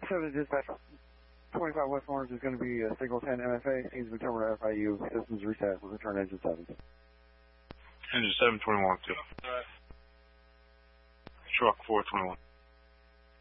7 dispatch, 25 West Orange is going to be a signal 10 MFA. Seems to be terminal FIU. Systems reset. We'll return engine 7. Engine 721 2. Truck 421.